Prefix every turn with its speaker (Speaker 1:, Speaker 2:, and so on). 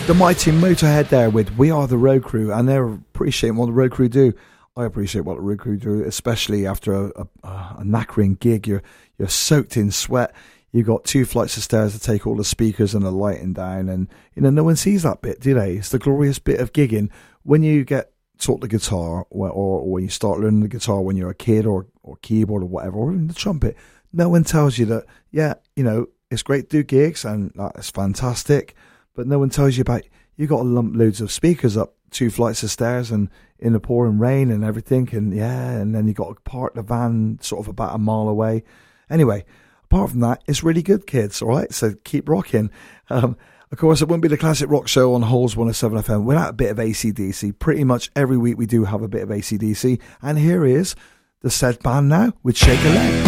Speaker 1: The mighty Motorhead there with We Are the Road Crew, and they're appreciating what the Road Crew do. I appreciate what the Road Crew do, especially after a knackering gig. You're soaked in sweat. You've got 2 flights of stairs to take all the speakers and the lighting down, and no one sees that bit, do they? It's the glorious bit of gigging when you get taught the guitar, or when you start learning the guitar when you're a kid, or keyboard or whatever, or even the trumpet. No one tells you that, it's great to do gigs and that's fantastic, but no one tells you about you got to lump loads of speakers up 2 flights of stairs and in the pouring rain and everything, and then you got to park the van sort of about a mile away. Anyway, apart from that, it's really good, kids, all right? So keep rocking. Of course, it wouldn't be the Classic Rock Show on Holes 107 FM without a bit of AC/DC. Pretty much every week we do have a bit of AC/DC, and here is the said band now with Shake a Leg.